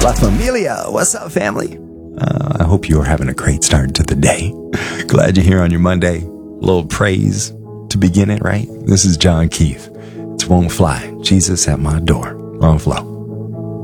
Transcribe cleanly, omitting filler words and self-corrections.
La Familia. What's up, family? I hope you're having a great start to the day. Glad you're here on your Monday. A little praise to begin it, right? This is John Keith. It won't fly. Jesus at my door. On flow.